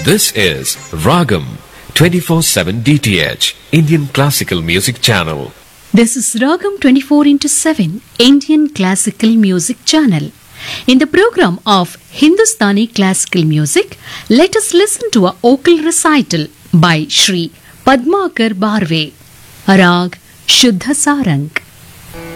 This is Ragam 24/7 DTH Indian Classical Music Channel. This is Ragam 24 into 7 Indian Classical Music Channel. In the program of Hindustani Classical Music, let us listen to a vocal recital by Shri Padmakar Barve, Rag Shuddha Sarang.